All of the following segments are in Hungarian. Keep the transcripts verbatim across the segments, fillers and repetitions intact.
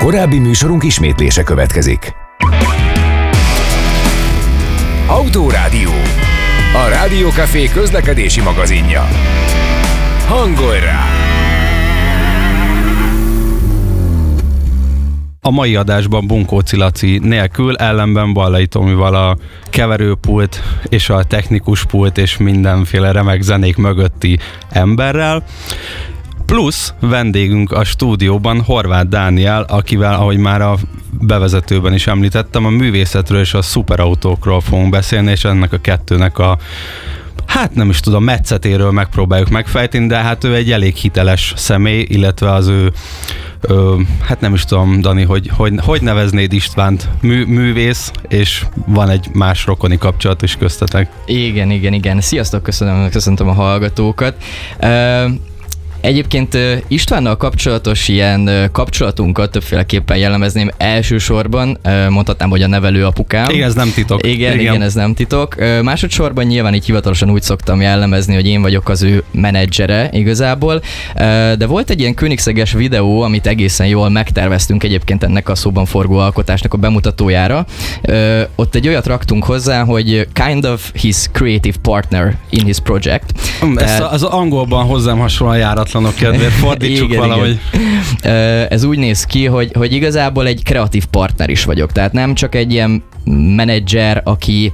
Korábbi műsorunk ismétlése következik. Autórádió, a Rádiókafé közlekedési magazinja. Hangolj rá! A mai adásban Bunkóci Laci nélkül, ellenben Ballai Tomival a keverőpult és a technikus pult és mindenféle remek zenék mögötti emberrel. Plusz vendégünk a stúdióban Horváth Dániel, akivel, ahogy már a bevezetőben is említettem, a művészetről és a szuperautókról fogunk beszélni, és ennek a kettőnek a hát nem is tudom, metszetéről megpróbáljuk megfejteni, de hát ő egy elég hiteles személy, illetve az ő, ö, hát nem is tudom, Dani, hogy hogy, hogy neveznéd Istvánt, Mű, művész, és van egy más rokoni kapcsolat is köztetek. Igen, igen, igen. Sziasztok, köszönöm, köszöntöm a hallgatókat. Uh, Egyébként Istvánnal kapcsolatos ilyen kapcsolatunkat többféleképpen jellemezném. Elsősorban mondhatnám, hogy a nevelő apukám. Igen, ez nem titok. Igen, igen, igen, ez nem titok. Másodszorban nyilván így hivatalosan úgy szoktam jellemezni, hogy én vagyok az ő menedzsere igazából. De volt egy ilyen Koenigseggges videó, amit egészen jól megterveztünk egyébként ennek a szóban forgó alkotásnak a bemutatójára. Ott egy olyat raktunk hozzá, hogy kind of his creative partner in his project. Ez az angolban hozzám hasonlóan járat kedvéért fordítsuk igen, valahogy. Igen. Ez úgy néz ki, hogy, hogy igazából egy kreatív partner is vagyok, tehát nem csak egy ilyen menedzser, aki,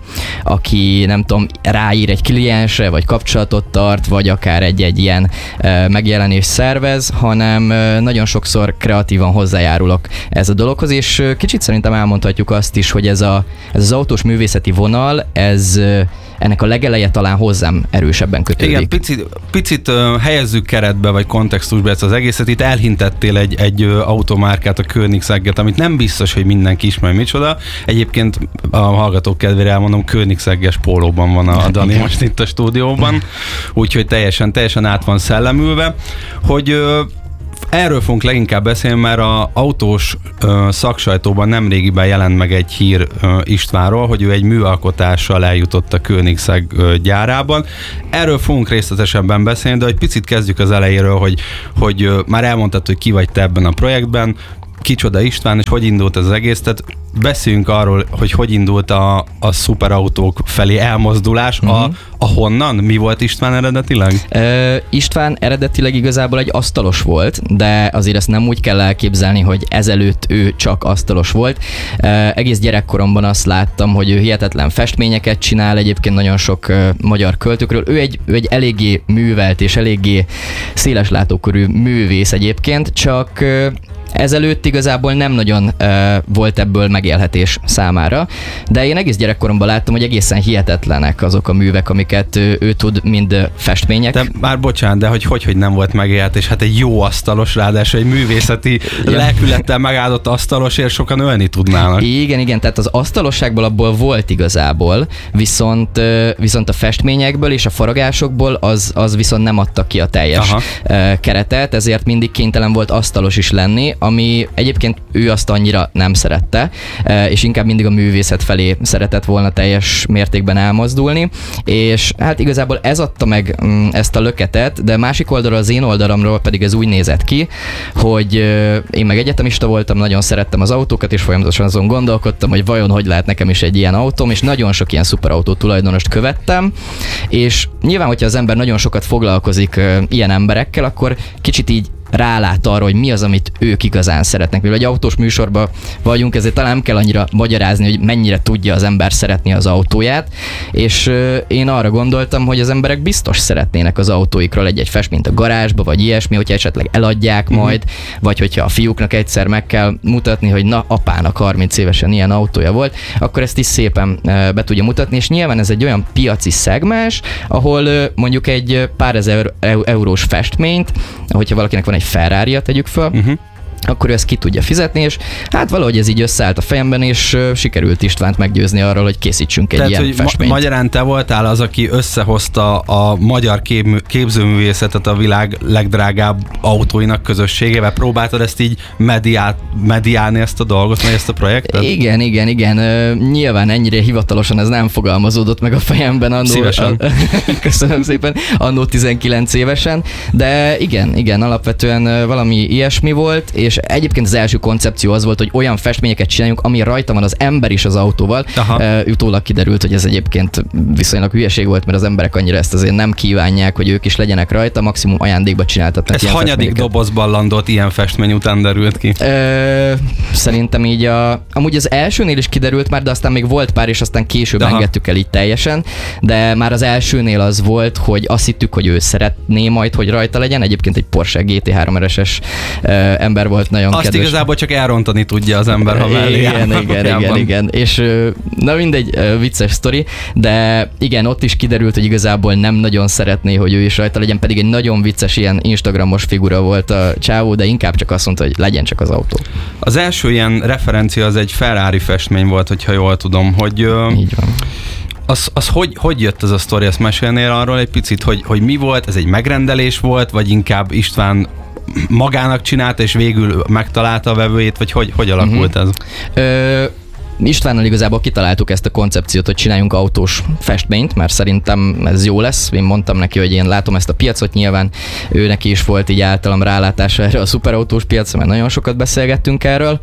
aki nem tudom, ráír egy kliensre, vagy kapcsolatot tart, vagy akár egy-egy ilyen megjelenés szervez, hanem nagyon sokszor kreatívan hozzájárulok ez a dologhoz, és kicsit szerintem elmondhatjuk azt is, hogy ez, a, ez az autós művészeti vonal, ez ennek a legeleje talán hozzám erősebben kötődik. Igen, picit, picit uh, helyezzük keretbe, vagy kontextusba ezt az egészet. Itt elhintettél egy, egy uh, automárkát, a Koenigseget, amit nem biztos, hogy mindenki ismer, micsoda. Egyébként a hallgatók kedvére elmondom, Koenigsegges pólóban van a, a Dani most itt a stúdióban, úgyhogy teljesen, teljesen át van szellemülve, hogy uh, erről fogunk leginkább beszélni, mert az autós ö, szaksajtóban nemrégiben jelent meg egy hír ö, Istvánról, hogy ő egy műalkotással eljutott a Koenigsegg ö, gyárában. Erről fogunk részletesebben beszélni, de egy picit kezdjük az elejéről, hogy, hogy ö, már elmondtad, hogy ki vagy te ebben a projektben, kicsoda István, és hogy indult ez az egész, tehát beszéljünk arról, hogy hogy indult a, a szuperautók felé elmozdulás, uh-huh. a, a honnan? Mi volt István eredetileg? Uh, István eredetileg igazából egy asztalos volt, de azért ezt nem úgy kell elképzelni, hogy ezelőtt ő csak asztalos volt. Uh, egész gyerekkoromban azt láttam, hogy ő hihetetlen festményeket csinál, egyébként nagyon sok uh, magyar költőkről. Ő egy, ő egy eléggé művelt és eléggé széles látókörű művész egyébként, csak uh, ezelőtt igazából nem nagyon uh, volt ebből megélhetés számára, de én egész gyerekkoromban láttam, hogy egészen hihetetlenek azok a művek, amiket ő, ő tud, mind festmények. De már bocsánat, de hogy, hogy, hogy nem volt megélhetés, hát egy jó asztalos, ráadásul egy művészeti ja. lelkülettel megáldott asztalosért sokan ölni tudnának. Igen, igen, tehát az asztalosságból abból volt igazából, viszont, viszont a festményekből és a faragásokból az, az viszont nem adta ki a teljes Aha. keretet, ezért mindig kénytelen volt asztalos is lenni, ami egyébként ő azt annyira nem szerette, és inkább mindig a művészet felé szeretett volna teljes mértékben elmozdulni, és hát igazából ez adta meg ezt a löketet, de másik oldalról, az én oldalamról pedig ez úgy nézett ki, hogy én meg egyetemista voltam, nagyon szerettem az autókat, és folyamatosan azon gondolkodtam, hogy vajon hogy lehet nekem is egy ilyen autóm, és nagyon sok ilyen szuperautó tulajdonost követtem, és nyilván, hogyha az ember nagyon sokat foglalkozik ilyen emberekkel, akkor kicsit így rálát arra, hogy mi az, amit ők igazán szeretnek. Mivel egy autós műsorban vagyunk, ezért talán nem kell annyira magyarázni, hogy mennyire tudja az ember szeretni az autóját, és euh, én arra gondoltam, hogy az emberek biztos szeretnének az autóikról egy-egy festményt a garázsba, vagy ilyesmi, hogyha esetleg eladják uh-huh. majd, vagy hogyha a fiúknak egyszer meg kell mutatni, hogy na, apának harminc évesen ilyen autója volt, akkor ezt is szépen euh, be tudja mutatni, és nyilván ez egy olyan piaci szegmens, ahol euh, mondjuk egy pár ezer eurós festményt, hogyha valakinek van egy Ferrari-ja, tegyük fel, uh-huh. akkor ő ezt ki tudja fizetni, és hát valahogy ez így összeállt a fejemben, és uh, sikerült Istvánt meggyőzni arról, hogy készítsünk egy Tehát, ilyen hogy festményt. Ma- magyarán te voltál az, aki összehozta a magyar kép- képzőművészetet a világ legdrágább autóinak közösségével. Próbáltad ezt így mediát, mediálni ezt a dolgot, vagy ezt a projektet? Igen, igen, igen. Uh, nyilván ennyire hivatalosan ez nem fogalmazódott meg a fejemben annó. Szívesen. A, köszönöm szépen, annó tizenkilenc évesen, de igen, igen, alapvetően uh, valami ilyesmi volt, és és egyébként az első koncepció az volt, hogy olyan festményeket csináljunk, ami rajta van az ember is az autóval. Uh, utólag kiderült, hogy ez egyébként viszonylag hülyeség volt, mert az emberek annyira ezt azért nem kívánják, hogy ők is legyenek rajta, maximum ajándékba csináltatnak. Ez hanyadik dobozban landolt ilyen festmény után derült ki? Ö, szerintem így a... Amúgy az elsőnél is kiderült már, de aztán még volt pár, és aztán később Aha. engedtük el így teljesen, de már az elsőnél az volt, hogy azt hittük, hogy ő szeretné majd, hogy rajta legyen. Egyébként egy Porsche gé té három er es-es ember volt, nagyon azt kedves. Igazából csak elrontani tudja az ember, ha mellé Igen, igen, igen, igen. És na mindegy, vicces sztori, de igen, ott is kiderült, hogy igazából nem nagyon szeretné, hogy ő is rajta legyen, pedig egy nagyon vicces ilyen instagramos figura volt a csávó, de inkább csak azt mondta, hogy legyen csak az autó. Az első ilyen referencia az egy Ferrari festmény volt, hogyha jól tudom, hogy... Így van. Az, az hogy, hogy jött ez a sztori, ezt mesélnél arról egy picit, hogy, hogy mi volt, ez egy megrendelés volt, vagy inkább István magának csinálta, és végül megtalálta a vevőjét, vagy hogy, hogy alakult uh-huh. ez? Ö... Istvánnal igazából kitaláltuk ezt a koncepciót, hogy csináljunk autós festményt, mert szerintem ez jó lesz. Én mondtam neki, hogy én látom ezt a piacot, nyilván ő neki is volt így általam rálátása erre a szuperautós piacra, mert nagyon sokat beszélgettünk erről,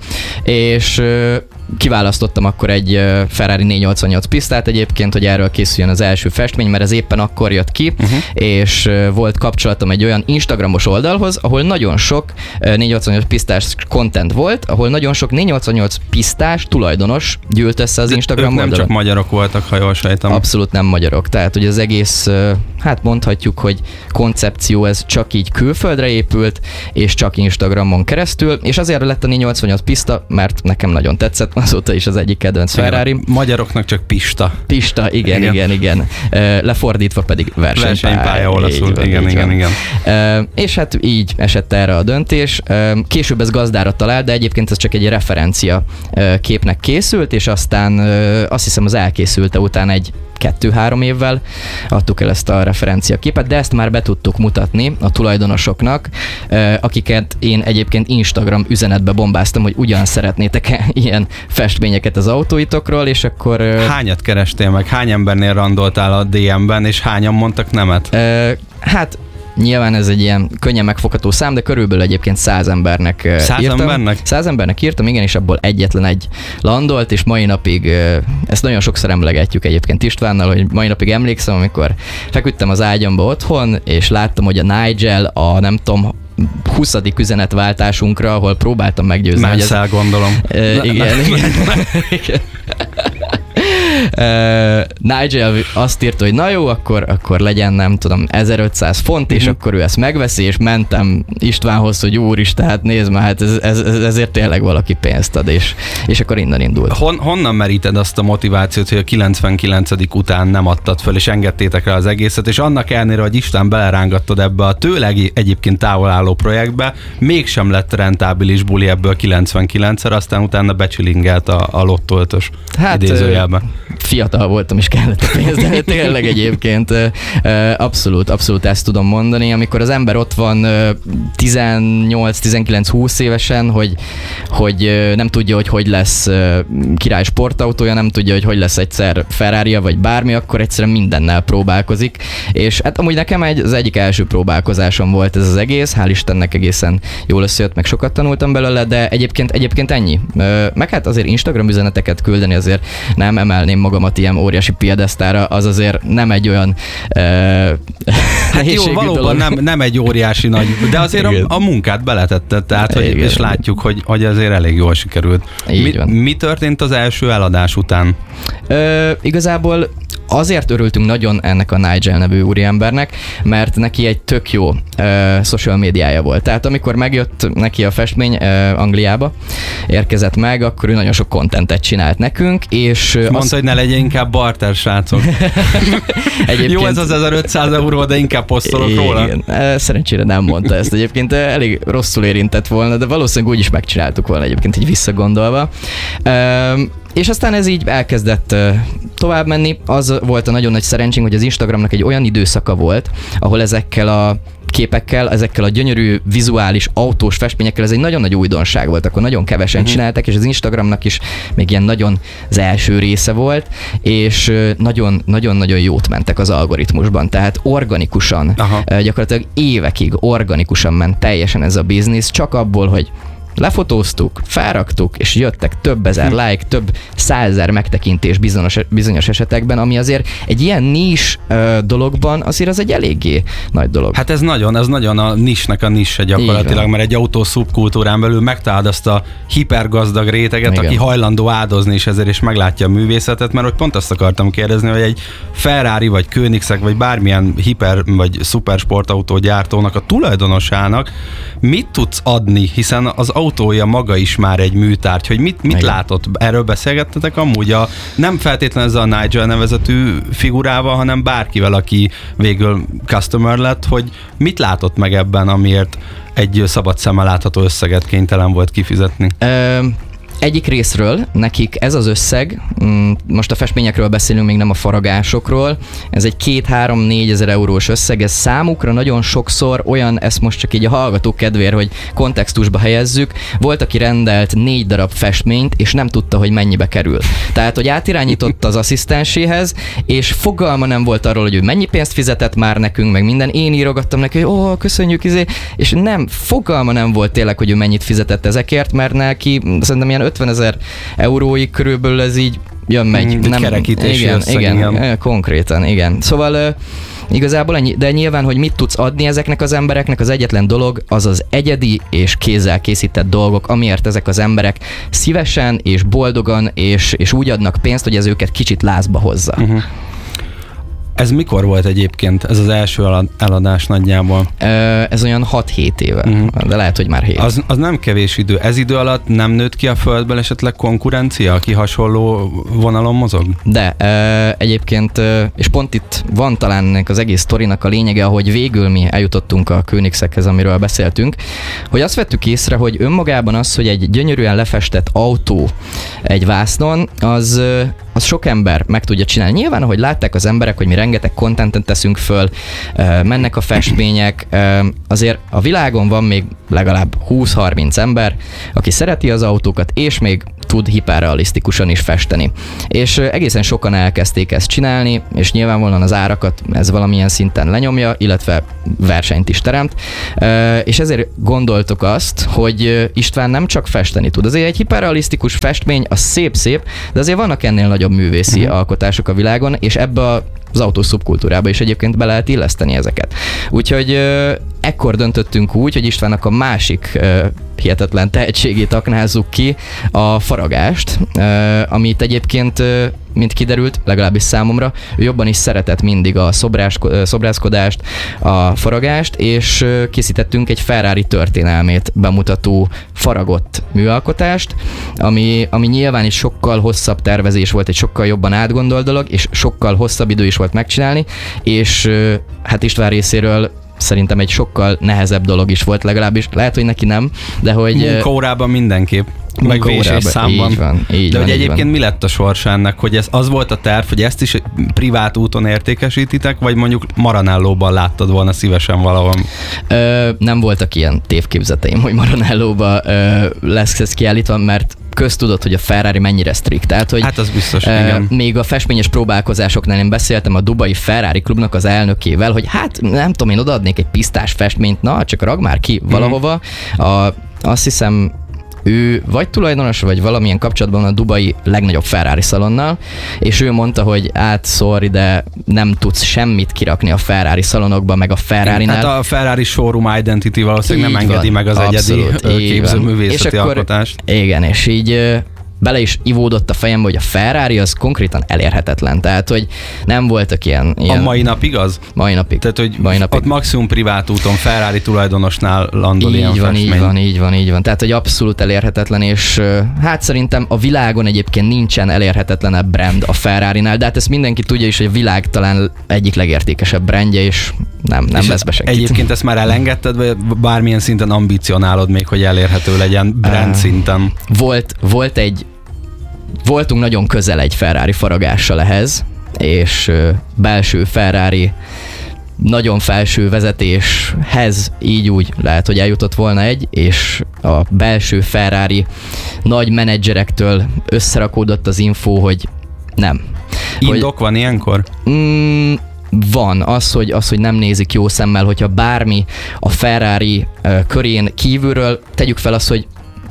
és kiválasztottam akkor egy Ferrari négyszáznyolcvannyolc Pistát egyébként, hogy erről készüljön az első festmény, mert ez éppen akkor jött ki, uh-huh. és volt kapcsolatom egy olyan Instagramos oldalhoz, ahol nagyon sok négyszáznyolcvannyolc Pistás content volt, ahol nagyon sok négyszáznyolcvannyolc Pistás tulajdonos gyűlt össze az Instagram oldalon. Nem csak magyarok voltak, ha jól sejtem. Abszolút nem magyarok. Tehát, hogy az egész, hát mondhatjuk, hogy koncepció ez csak így külföldre épült, és csak Instagramon keresztül, és azért lett a négyszáznyolcvannyolc Pista, mert nekem nagyon tetszett, azóta is az egyik kedvenc Ferrari. Magyaroknak csak Pista. Pista, igen, igen, igen. igen. Lefordítva pedig versenypálya. Versenypálya olaszul, igen, igen, igen, igen. És hát így esett erre a döntés. Később ez gazdára talált, de egyébként ez csak egy referencia képnek készült, és aztán azt hiszem az elkészülte után egy kettő-három évvel adtuk el ezt a referenciaképet, de ezt már be tudtuk mutatni a tulajdonosoknak, akiket én egyébként Instagram üzenetbe bombáztam, hogy ugyan szeretnétek-e ilyen festményeket az autóitokról, és akkor... Hányat kerestél meg? Hány embernél randoltál a dé em-ben, és hányan mondtak nemet? Hát nyilván ez egy ilyen könnyen megfogható szám, de körülbelül egyébként száz embernek száz írtam. embernek? Száz embernek írtam, igen, és abból egyetlen egy landolt, és mai napig, ezt nagyon sokszor emlegetjük egyébként Istvánnal, hogy mai napig emlékszem, amikor feküdtem az ágyamba otthon, és láttam, hogy a Nigel, a nem tudom, huszadik üzenetváltásunkra, ahol próbáltam meggyőzni. Menszel, hogy ez... gondolom. Uh, igen, igen. igen. Uh, Nigel azt írta, hogy na jó, akkor, akkor legyen, nem tudom, ezerötszáz font, és uh-huh. akkor ő ezt megveszi, és mentem Istvánhoz, hogy úristen, hát nézd már, hát ez, ez, ezért tényleg valaki pénzt ad, és, és akkor innen indult. Hon, honnan meríted azt a motivációt, hogy a kilencvenkilencedik után nem adtad föl, és engedtétek rá az egészet, és annak ellenére, hogy István belerángattad ebbe a tőleg egyébként távol álló projektbe, mégsem lett rentábilis buli ebből kilencvenkilencszer, aztán utána becsilingelt a, a lottoltos hát, idézőjelben. Fiatal voltam, és kellett a pénz, de tényleg egyébként abszolút, abszolút ezt tudom mondani, amikor az ember ott van tizennyolc-tizenkilenc-húsz évesen, hogy, hogy nem tudja, hogy hogy lesz király sportautója, nem tudja, hogy hogy lesz egyszer Ferrari-ja, vagy bármi, akkor egyszerűen mindennel próbálkozik, és hát amúgy nekem egy, az egyik első próbálkozásom volt ez az egész, hál' Istennek egészen jól összejött, meg sokat tanultam belőle, de egyébként, egyébként ennyi. Meg hát azért Instagram üzeneteket küldeni azért nem emelném magamat ilyen óriási piedesztára, az azért nem egy olyan uh, hát jó, valóban nem, nem egy óriási nagy, de azért a, a munkát beletette, tehát, hogy, és látjuk, hogy, hogy azért elég jól sikerült. Mi, mi történt az első eladás után? Uh, igazából azért örültünk nagyon ennek a Nigel nevű úriembernek, mert neki egy tök jó uh, social médiája volt. Tehát amikor megjött neki a festmény uh, Angliába, érkezett meg, akkor ő nagyon sok contentet csinált nekünk, és... Uh, Mondta, azt... hogy ne legyen inkább barter, srácok. Jó, ez az ezerötszáz euró, de inkább posztolok igen, róla. Igen. Szerencsére nem mondta ezt egyébként, elég rosszul érintett volna, de valószínűleg úgy is megcsináltuk volna egyébként így visszagondolva. Um, És aztán ez így elkezdett uh, tovább menni. Az volt a nagyon nagy szerencsénk, hogy az Instagramnak egy olyan időszaka volt, ahol ezekkel a képekkel, ezekkel a gyönyörű vizuális autós festményekkel, ez egy nagyon nagy újdonság volt, akkor nagyon kevesen uh-huh. csináltak, és az Instagramnak is még ilyen nagyon az első része volt, és nagyon-nagyon-nagyon jót mentek az algoritmusban, tehát organikusan, Aha. gyakorlatilag évekig organikusan ment teljesen ez a biznisz, csak abból, hogy lefotóztuk, felraktuk, és jöttek több ezer hm. like, több százezer megtekintés bizonyos, bizonyos esetekben, ami azért egy ilyen nis uh, dologban azért az egy eléggé nagy dolog. Hát ez nagyon, ez nagyon a nisnek a nisse gyakorlatilag, mert egy autó szubkultúrán belül megtaláld azt a hipergazdag réteget, igen. aki hajlandó áldozni is ezért, és meglátja a művészetet, mert hogy pont azt akartam kérdezni, hogy egy Ferrari, vagy Koenigsegg, vagy bármilyen hiper, vagy szupersportautó gyártónak, a tulajdonosának mit tudsz adni, hiszen az autója maga is már egy műtárgy, hogy mit, mit látott? Erről beszélgettetek amúgy a, nem feltétlenül ezzel a Nigel nevezetű figurával, hanem bárkivel, aki végül customer lett, hogy mit látott meg ebben, amiért egy szabad szemmel látható összeget kénytelen volt kifizetni? Ö, Egyik részről nekik ez az összeg, most a festményekről beszélünk, még nem a faragásokról, ez egy két-három-négy ezer eurós összeg, ez számukra nagyon sokszor olyan, ezt most csak így a hallgatók kedvéért, hogy kontextusba helyezzük, volt, aki rendelt négy darab festményt, és nem tudta, hogy mennyibe kerül. Tehát, hogy átirányította az asszisztenséhez, és fogalma nem volt arról, hogy ő mennyi pénzt fizetett már nekünk, meg minden, én írogattam neki, hogy ó, köszönjük, izé, és nem, fogalma nem volt tényleg, hogy ő mennyit fizetett ezekért, mert neki szerintem ilyen ötvenezer euróig körülbelül ez így jön, megy. Nem, kerekítési igen, összeg, igen, igen, konkrétan, igen. Szóval uh, igazából ennyi, de nyilván, hogy mit tudsz adni ezeknek az embereknek, az egyetlen dolog az az egyedi és kézzel készített dolgok, amiért ezek az emberek szívesen és boldogan és, és úgy adnak pénzt, hogy ez őket kicsit lázba hozza. Uh-huh. Ez mikor volt egyébként, ez az első eladás nagyjából? Ez olyan hat-hét éve, uh-huh. de lehet, hogy már hét. Az, az nem kevés idő. Ez idő alatt nem nőtt ki a földből esetleg konkurencia, aki hasonló vonalon mozog? De egyébként, és pont itt van talán az egész sztorinak a lényege, ahogy végül mi eljutottunk a Koenigsegghez, amiről beszéltünk, hogy azt vettük észre, hogy önmagában az, hogy egy gyönyörűen lefestett autó egy vásznon, az, az sok ember meg tudja csinálni. Nyilván, ahogy látták az emberek, hogy mi rengeteg contentet teszünk föl, mennek a festmények, azért a világon van még legalább húsz-harminc ember, aki szereti az autókat, és még tud hiperrealisztikusan is festeni. És egészen sokan elkezdték ezt csinálni, és nyilvánvalóan az árakat ez valamilyen szinten lenyomja, illetve versenyt is teremt, és ezért gondoltok azt, hogy István nem csak festeni tud. Azért egy hiperrealisztikus festmény, az szép-szép, de azért vannak ennél nagyobb művészi uh-huh. alkotások a világon, és ebbe a az autós szubkultúrába is egyébként be lehet illeszteni ezeket. Úgyhogy ö, ekkor döntöttünk úgy, hogy Istvánnak a másik ö, hihetetlen tehetségét aknázzuk ki, a faragást, ö, amit egyébként, ö, mint kiderült, legalábbis számomra, ő jobban is szeretett mindig a szobrásko- szobrászkodást, a faragást, és ö, készítettünk egy Ferrari történelmét bemutató faragott műalkotást, ami, ami nyilván is sokkal hosszabb tervezés volt, egy sokkal jobban átgondolt dolog, és sokkal hosszabb idő is volt megcsinálni, és hát István részéről szerintem egy sokkal nehezebb dolog is volt, legalábbis lehet, hogy neki nem, de hogy... Munkaórában mindenképp. Meg vésés számban. Így van, így de van, hogy egyébként van. Mi lett a sorsa ennek, hogy ez az volt a terv, hogy ezt is privát úton értékesítitek, vagy mondjuk Maranellóban láttad volna szívesen valahol? Ö, nem voltak ilyen tévképzeteim, hogy Maranellóban ö, lesz ez kiállítva, mert köztudott, hogy a Ferrari mennyire strikt. Tehát, hogy hát az biztos, uh, igen. Még a festményes próbálkozásoknál én beszéltem a dubai Ferrari klubnak az elnökével, hogy hát nem tudom, én odaadnék egy pisztás festményt, na csak rag már ki valahova. Mm. A, azt hiszem, ő vagy tulajdonos, vagy valamilyen kapcsolatban a dubai legnagyobb Ferrari szalonnal, és ő mondta, hogy át, sorry, de nem tudsz semmit kirakni a Ferrari szalonokba, meg a Ferrari-nál. Hát a Ferrari showroom identity valószínűleg nem engedi van, meg az abszolút, egyedi képzőművészeti alkotást. Igen, és így bele is ivódott a fejembe, hogy a Ferrari az konkrétan elérhetetlen. Tehát, hogy nem voltak ilyen... ilyen a mai napig az? Mai napig. Tehát, hogy mai napig. Ott maximum privát úton Ferrari tulajdonosnál landol így ilyen van, festmény. Így van, így van, így van. Tehát, hogy abszolút elérhetetlen, és hát szerintem a világon egyébként nincsen elérhetetlenebb brand a Ferrari-nál, de hát ezt mindenki tudja is, hogy a világ talán egyik legértékesebb brandje, és nem, nem és lesz be senkit. Egyébként ezt már elengedted, vagy bármilyen szinten ambicionálod még, hogy elérhető legyen brand uh, szinten? Volt, volt egy Voltunk nagyon közel egy Ferrari faragással ehhez, és belső Ferrari nagyon felső vezetéshez így úgy lehet, hogy eljutott volna egy, és a belső Ferrari nagy menedzserektől összerakódott az info, hogy nem. Indok van ilyenkor? Mm, van az hogy, az, hogy nem nézik jó szemmel, hogyha bármi a Ferrari uh, körén kívülről, tegyük fel azt, hogy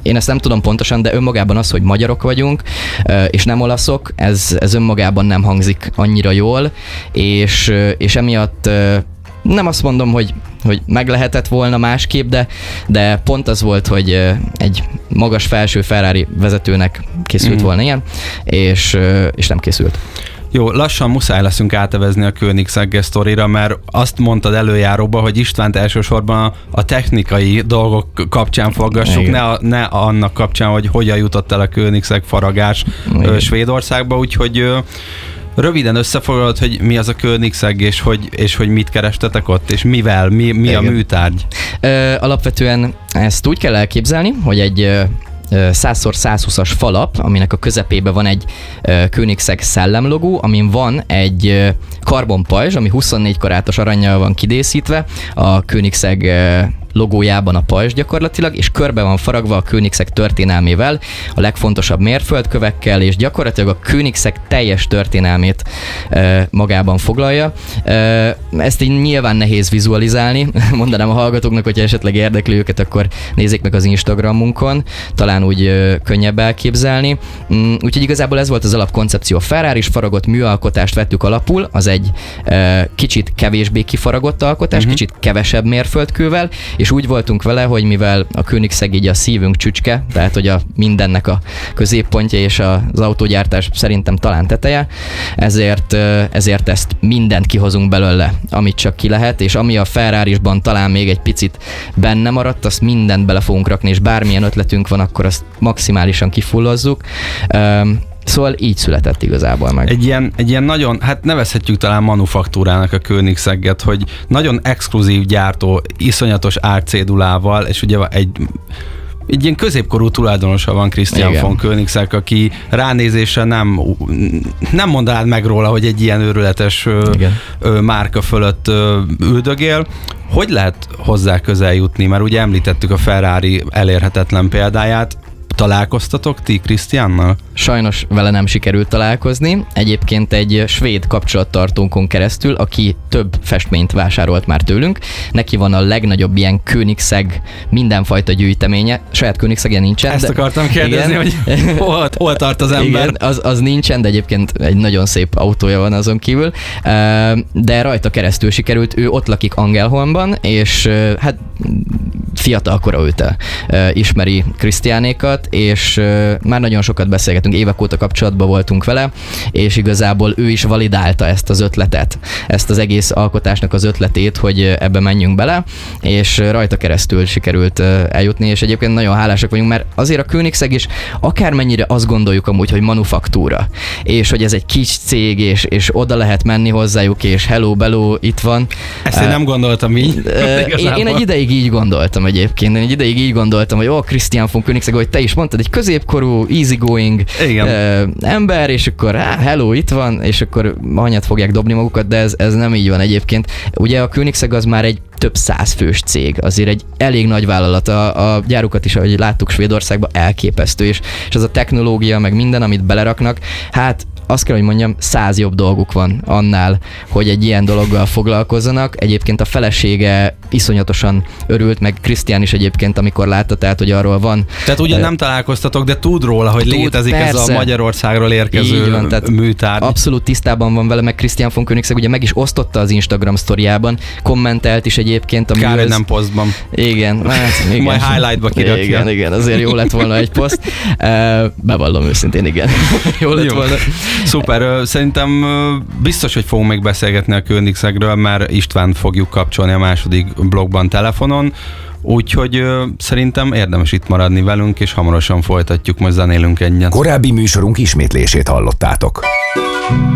én ezt nem tudom pontosan, de önmagában az, hogy magyarok vagyunk, és nem olaszok, ez, ez önmagában nem hangzik annyira jól, és, és emiatt nem azt mondom, hogy, hogy meg lehetett volna másképp, de, de pont az volt, hogy egy magas felső Ferrari vezetőnek készült mm. volna ilyen, és, és nem készült. Jó, lassan muszáj leszünk átevezni a Koenigsegg sztorira, mert azt mondtad előjáróba, hogy Istvánt elsősorban a technikai dolgok kapcsán foggassuk, ne, a, ne annak kapcsán, hogy hogyan jutott el a Koenigsegg faragás ö, Svédországba, úgyhogy ö, röviden összefoglalod, hogy mi az a Koenigsegg, és hogy, és hogy mit kerestetek ott, és mivel, mi, mi a műtárgy? Ö, alapvetően ezt úgy kell elképzelni, hogy egy száz szor százhúszas falap, aminek a közepében van egy Koenigsegg szellemlogó, amin van egy karbonpajzs, ami huszonnégy karátos arannyal van kidészítve, a Koenigsegg logójában a pajzs gyakorlatilag, és körbe van faragva a Koenigsegg történelmével, a legfontosabb mérföldkövekkel, és gyakorlatilag a Koenigsegg teljes történelmét e, magában foglalja. E, ezt így nyilván nehéz vizualizálni, mondanám a hallgatóknak, hogyha esetleg érdekli őket, akkor nézzék meg az Instagramunkon, talán úgy e, könnyebb elképzelni. Mm, úgyhogy igazából ez volt az alapkoncepció. A Ferrari-s faragott műalkotást vettük alapul, az egy e, kicsit kevésbé kifaragott alkotás, uh-huh. kicsit kevesebb mérföldkővel, és úgy voltunk vele, hogy mivel a Koenigsegg így a szívünk csücske, tehát hogy a mindennek a középpontja és az autógyártás szerintem talán teteje, ezért, ezért ezt mindent kihozunk belőle, amit csak ki lehet, és ami a Ferrarisban talán még egy picit benne maradt, azt mindent bele fogunk rakni, és bármilyen ötletünk van, akkor azt maximálisan kifullozzuk. Szóval így született igazából meg. Egy ilyen, egy ilyen nagyon, hát nevezhetjük talán manufaktúrának a Koenigseget, hogy nagyon exkluzív gyártó, iszonyatos árcédulával, és ugye egy egy ilyen középkorú tulajdonosa van Christian Igen. von Koenigsegg, aki ránézésre nem, nem mondanád meg róla, hogy egy ilyen őrületes Igen. márka fölött üldögél. Hogy lehet hozzá közel jutni? Mert ugye említettük a Ferrari elérhetetlen példáját. Találkoztatok ti Christiannal? Sajnos vele nem sikerült találkozni. Egyébként egy svéd kapcsolattartónkon keresztül, aki több festményt vásárolt már tőlünk. Neki van a legnagyobb ilyen Koenigsegg mindenfajta gyűjteménye. Saját Koenigseggen nincsen. Ezt de... akartam kérdezni, igen. hogy hol, hol tart az ember. Igen, az, az nincsen, de egyébként egy nagyon szép autója van azon kívül. De rajta keresztül sikerült. Ő ott lakik Angelholmban, és hát fiatal kora óta ismeri Christianékat, és uh, már nagyon sokat beszélgetünk, évek óta kapcsolatban voltunk vele, és igazából ő is validálta ezt az ötletet, ezt az egész alkotásnak az ötletét, hogy ebbe menjünk bele, és rajta keresztül sikerült uh, eljutni, és egyébként nagyon hálásak vagyunk, mert azért a Koenigsegg is akármennyire azt gondoljuk amúgy, hogy manufaktúra, és hogy ez egy kis cég, és, és oda lehet menni hozzájuk, és hello, bello, itt van. Ezt uh, én nem gondoltam így. Uh, én, én egy ideig így gondoltam egyébként, én egy ideig így gondoltam, hogy ó, Christian von Koenigsegg, hogy te is mondtad, egy középkorú, easygoing uh, ember, és akkor á, hello, itt van, és akkor hanyat fogják dobni magukat, de ez, ez nem így van egyébként. Ugye a Koenigsegg az már egy több száz fős cég, azért egy elég nagy vállalat, a, a gyárukat is, ahogy láttuk Svédországban, elképesztő, és, és az a technológia, meg minden, amit beleraknak, hát azt kell, hogy mondjam, száz jobb dolguk van annál, hogy egy ilyen dologgal foglalkozzanak. Egyébként a felesége iszonyatosan örült, meg Christian is egyébként, amikor látta, tehát, hogy arról van. Tehát ugyan nem találkoztatok, de tud róla, hogy tud, létezik persze. Ez a Magyarországról érkező van, műtárgy. Abszolút tisztában van vele, meg Christian von Koenigsegg ugye meg is osztotta az Instagram sztoriában, kommentelt is egyébként. Kár, hogy nem posztban. Igen. Hát, igen. Majd highlightba kirakja. Igen, igen, azért jó lett volna egy poszt. Bevallom őszintén, igen. Jó lett jó. volna. Szuper, szerintem biztos, hogy fogunk még beszélgetni a Koenigsegről, mert Istvánt fogjuk kapcsolni a második blogban telefonon, úgyhogy szerintem érdemes itt maradni velünk, és hamarosan folytatjuk, majd zenélünk egyet. Korábbi műsorunk ismétlését hallottátok.